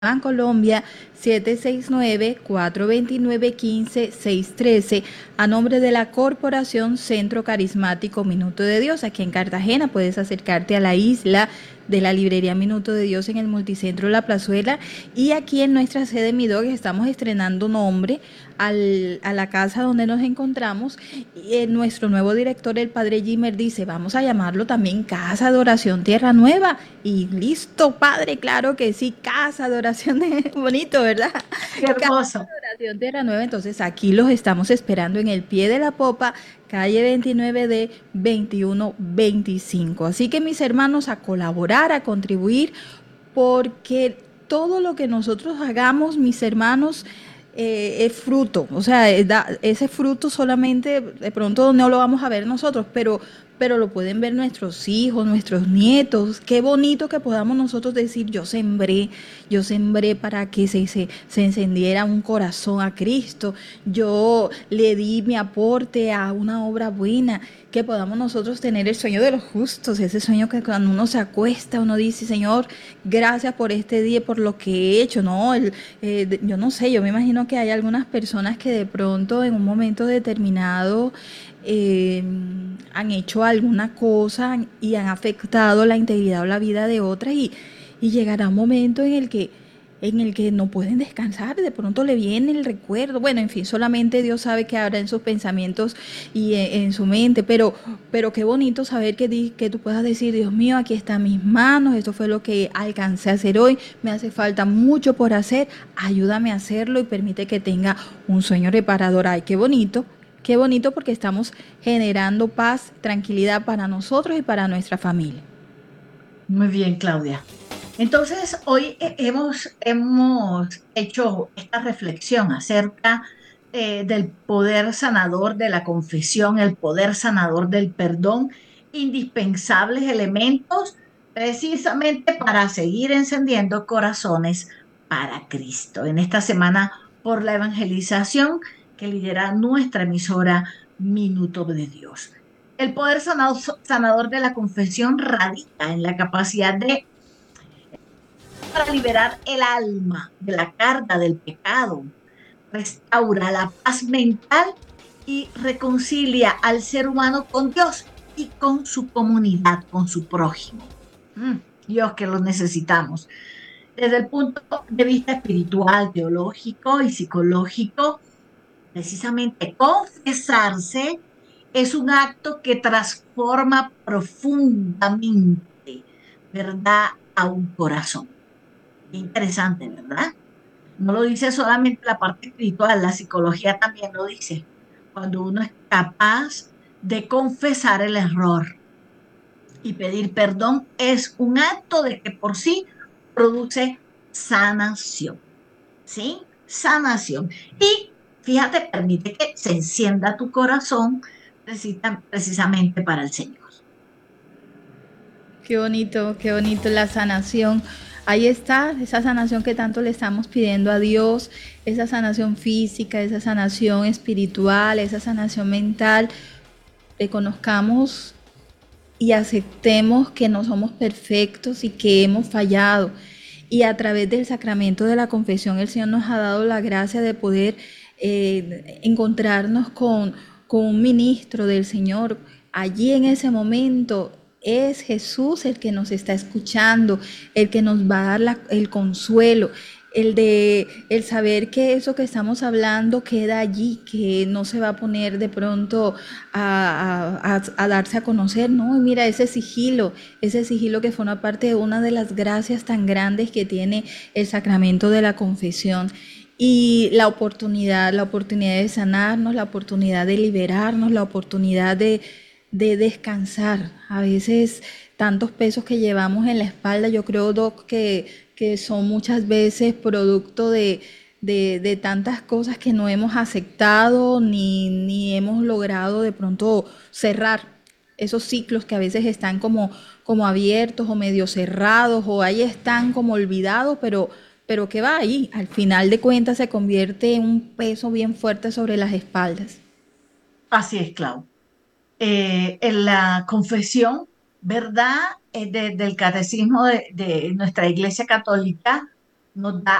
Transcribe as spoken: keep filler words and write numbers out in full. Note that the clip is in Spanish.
Colombia siete seis nueve, cuatro dos nueve, uno cinco seis uno tres a nombre de la Corporación Centro Carismático Minuto de Dios. Aquí en Cartagena puedes acercarte a la isla de la librería Minuto de Dios en el multicentro La Plazuela, y aquí en nuestra sede Midog estamos estrenando nombre al, a la casa donde nos encontramos, y eh, nuestro nuevo director, el padre Jimmer, dice vamos a llamarlo también Casa de Oración Tierra Nueva. Y listo, padre, claro que sí, Casa de Oración de... bonito, ¿verdad? Qué Casa hermoso. de Oración Tierra Nueva. Entonces aquí los estamos esperando en el pie de la popa, calle veintinueve de veintiuno veinticinco. Así que mis hermanos, a colaborar, a contribuir, porque todo lo que nosotros hagamos, mis hermanos, eh, es fruto. O sea, es da- ese fruto solamente de pronto no lo vamos a ver nosotros, pero, pero lo pueden ver nuestros hijos, nuestros nietos. Qué bonito que podamos nosotros decir, yo sembré, yo sembré para que se, se, se encendiera un corazón a Cristo, yo le di mi aporte a una obra buena, que podamos nosotros tener el sueño de los justos, ese sueño que cuando uno se acuesta, uno dice, Señor, gracias por este día, por lo que he hecho, ¿no? El, eh, yo no sé, yo me imagino que hay algunas personas que de pronto en un momento determinado eh, han hecho alguna cosa y han afectado la integridad o la vida de otras, y, y llegará un momento en el que en el que no pueden descansar, de pronto le viene el recuerdo, bueno, en fin, solamente Dios sabe qué habrá en sus pensamientos y en, en su mente, pero, pero qué bonito saber que, di, que tú puedas decir, Dios mío, aquí están mis manos, esto fue lo que alcancé a hacer hoy, me hace falta mucho por hacer, ayúdame a hacerlo y permite que tenga un sueño reparador. Ay, qué bonito, qué bonito, porque estamos generando paz, tranquilidad para nosotros y para nuestra familia. Muy bien, Claudia. Entonces, hoy he- hemos, hemos hecho esta reflexión acerca eh, del poder sanador de la confesión, el poder sanador del perdón, indispensables elementos precisamente para seguir encendiendo corazones para Cristo. En esta semana, por la evangelización que lidera nuestra emisora Minuto de Dios. El poder sanado- sanador de la confesión radica en la capacidad de para liberar el alma de la carga del pecado, restaura la paz mental y reconcilia al ser humano con Dios y con su comunidad, con su prójimo. Mm, Dios, que los necesitamos. Desde el punto de vista espiritual, teológico y psicológico, precisamente confesarse es un acto que transforma profundamente, ¿verdad?, a un corazón. Qué interesante, ¿verdad? No lo dice solamente la parte espiritual, la psicología también lo dice. Cuando uno es capaz de confesar el error y pedir perdón, es un acto de que por sí produce sanación, ¿sí? Sanación. Y fíjate, permite que se encienda tu corazón precisa- precisamente para el Señor. Qué bonito, qué bonito la sanación. Ahí está, esa sanación que tanto le estamos pidiendo a Dios, esa sanación física, esa sanación espiritual, esa sanación mental. Reconozcamos y aceptemos que no somos perfectos y que hemos fallado. Y a través del sacramento de la confesión, el Señor nos ha dado la gracia de poder eh, encontrarnos con, con un ministro del Señor. Allí en ese momento es Jesús el que nos está escuchando, el que nos va a dar la, el consuelo, el de el saber que eso que estamos hablando queda allí, que no se va a poner de pronto a, a, a, a darse a conocer, no, y mira ese sigilo, ese sigilo que forma parte de una de las gracias tan grandes que tiene el sacramento de la confesión. Y la oportunidad, la oportunidad de sanarnos, la oportunidad de liberarnos, la oportunidad de, de descansar. A veces tantos pesos que llevamos en la espalda, yo creo, Doc, que, que son muchas veces producto de, de, de tantas cosas que no hemos aceptado ni, ni hemos logrado de pronto cerrar esos ciclos que a veces están como, como abiertos o medio cerrados o ahí están como olvidados, pero, pero que va ahí, al final de cuentas se convierte en un peso bien fuerte sobre las espaldas. Así es, Clau. Eh, en la confesión, ¿verdad? Eh, de- del catecismo de, de nuestra Iglesia Católica, nos da